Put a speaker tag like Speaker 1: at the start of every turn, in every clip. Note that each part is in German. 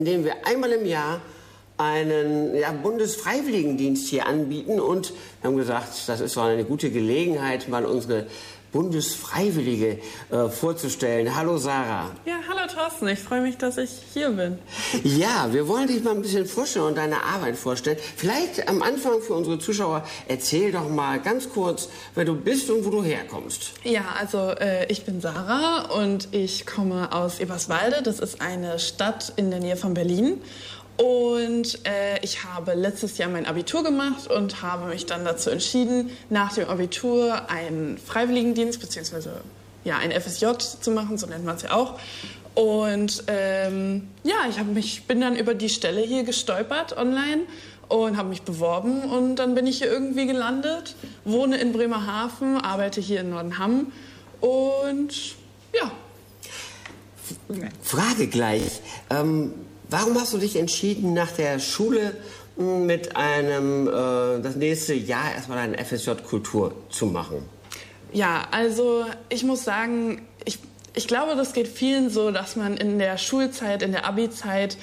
Speaker 1: indem wir einmal im Jahr einen Bundesfreiwilligendienst hier anbieten. Und wir haben gesagt, das ist so eine gute Gelegenheit, mal unsere Bundesfreiwillige vorzustellen. Hallo Sarah.
Speaker 2: Ja, hallo Thorsten, ich freue mich, dass ich hier bin.
Speaker 1: Ja, wir wollen dich mal ein bisschen vorstellen und deine Arbeit vorstellen. Vielleicht am Anfang für unsere Zuschauer, erzähl doch mal ganz kurz, wer du bist und wo du herkommst.
Speaker 2: Ja, also ich bin Sarah und ich komme aus Eberswalde. Das ist eine Stadt in der Nähe von Berlin. Und ich habe letztes Jahr mein Abitur gemacht und habe mich dann dazu entschieden, nach dem Abitur einen Freiwilligendienst bzw. ein FSJ zu machen, so nennt man es ja auch. Und ich bin dann über die Stelle hier gestolpert online und habe mich beworben und dann bin ich hier irgendwie gelandet, wohne in Bremerhaven, arbeite hier in Nordenham und ja.
Speaker 1: Frage gleich. Warum hast du dich entschieden, nach der Schule mit das nächste Jahr erstmal eine FSJ Kultur zu machen?
Speaker 2: Ja, also ich muss sagen, ich glaube, das geht vielen so, dass man in der Schulzeit, in der Abi-Zeit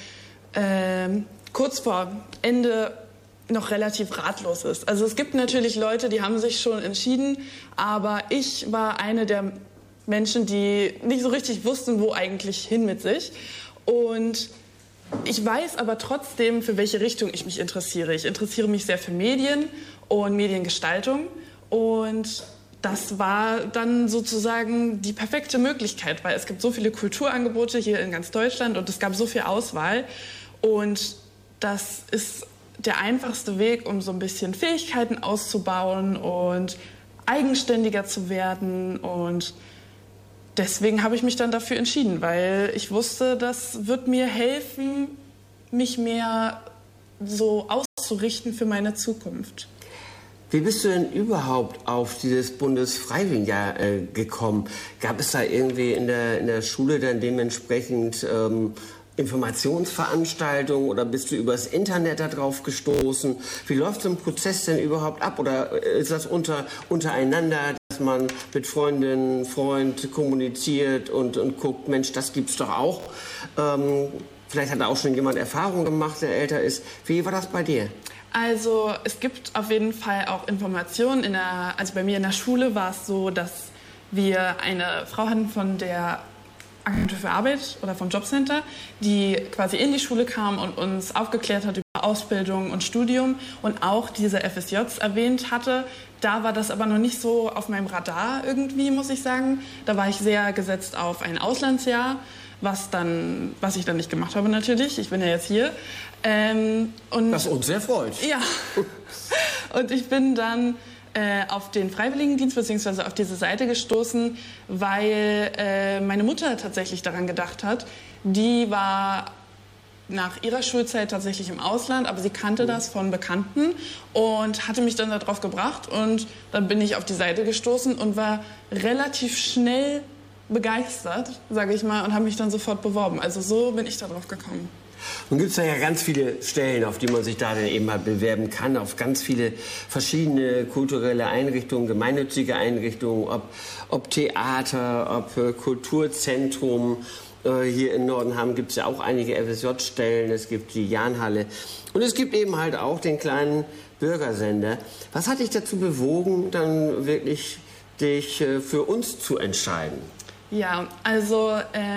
Speaker 2: kurz vor Ende noch relativ ratlos ist. Also es gibt natürlich Leute, die haben sich schon entschieden, aber ich war eine der Menschen, die nicht so richtig wussten, wo eigentlich hin mit sich. Und ich weiß aber trotzdem, für welche Richtung ich mich interessiere. Ich interessiere mich sehr für Medien und Mediengestaltung. Und das war dann sozusagen die perfekte Möglichkeit, weil es gibt so viele Kulturangebote hier in ganz Deutschland und es gab so viel Auswahl. Und das ist der einfachste Weg, um so ein bisschen Fähigkeiten auszubauen und eigenständiger zu werden. Und deswegen habe ich mich dann dafür entschieden, weil ich wusste, das wird mir helfen, mich mehr so auszurichten für meine Zukunft.
Speaker 1: Wie bist du denn überhaupt auf dieses Bundesfreiwilligenjahr gekommen? Gab es da irgendwie in der Schule dann dementsprechend Informationsveranstaltungen oder bist du übers Internet darauf gestoßen? Wie läuft so ein Prozess denn überhaupt ab? Oder ist das untereinander, dass man mit Freundinnen, Freund kommuniziert und guckt, Mensch, das gibt's doch auch? Vielleicht hat da auch schon jemand Erfahrung gemacht, der älter ist. Wie war das bei dir?
Speaker 2: Also es gibt auf jeden Fall auch Informationen. Also bei mir in der Schule war es so, dass wir eine Frau hatten von der Agentur für Arbeit oder vom Jobcenter, die quasi in die Schule kam und uns aufgeklärt hat über Ausbildung und Studium und auch diese FSJs erwähnt hatte. Da war das aber noch nicht so auf meinem Radar irgendwie, muss ich sagen. Da war ich sehr gesetzt auf ein Auslandsjahr, was ich dann nicht gemacht habe natürlich. Ich bin ja jetzt hier.
Speaker 1: Was uns sehr freut.
Speaker 2: Ja. Und ich bin dann auf den Freiwilligendienst bzw. auf diese Seite gestoßen, weil meine Mutter tatsächlich daran gedacht hat. Die war nach ihrer Schulzeit tatsächlich im Ausland, aber sie kannte das von Bekannten und hatte mich dann darauf gebracht. Und dann bin ich auf die Seite gestoßen und war relativ schnell begeistert, sage ich mal, und habe mich dann sofort beworben. Also so bin ich darauf gekommen.
Speaker 1: Nun gibt es ja ganz viele Stellen, auf die man sich da dann eben mal bewerben kann, auf ganz viele verschiedene kulturelle Einrichtungen, gemeinnützige Einrichtungen, ob Theater, ob Kulturzentrum. Hier in Nordenham gibt es ja auch einige FSJ-Stellen, es gibt die Jahnhalle und es gibt eben halt auch den kleinen Bürgersender. Was hat dich dazu bewogen, dann wirklich dich für uns zu entscheiden?
Speaker 2: Ja, also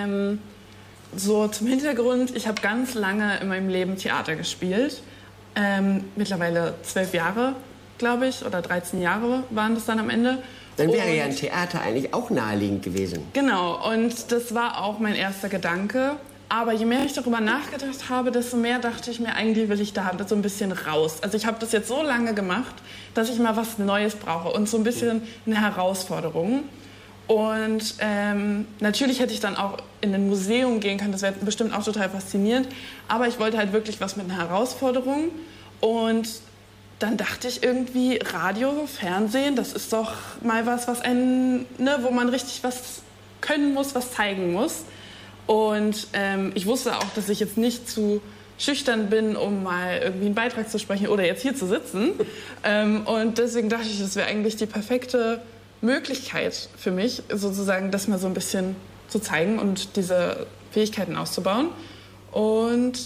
Speaker 2: so zum Hintergrund, ich habe ganz lange in meinem Leben Theater gespielt. Mittlerweile 12 Jahre, glaube ich, oder 13 Jahre waren das dann am Ende.
Speaker 1: Dann wäre ja ein Theater eigentlich auch naheliegend gewesen.
Speaker 2: Genau, und das war auch mein erster Gedanke. Aber je mehr ich darüber nachgedacht habe, desto mehr dachte ich mir, eigentlich will ich da so ein bisschen raus. Also ich habe das jetzt so lange gemacht, dass ich mal was Neues brauche und so ein bisschen eine Herausforderung. Und natürlich hätte ich dann auch in ein Museum gehen können, das wäre bestimmt auch total faszinierend. Aber ich wollte halt wirklich was mit einer Herausforderung. Und dann dachte ich irgendwie, Radio, Fernsehen, das ist doch mal was wo man richtig was können muss, was zeigen muss. Und ich wusste auch, dass ich jetzt nicht zu schüchtern bin, um mal irgendwie einen Beitrag zu sprechen oder jetzt hier zu sitzen. Und deswegen dachte ich, das wäre eigentlich die perfekte Möglichkeit für mich, sozusagen das mal so ein bisschen zu zeigen und diese Fähigkeiten auszubauen. Und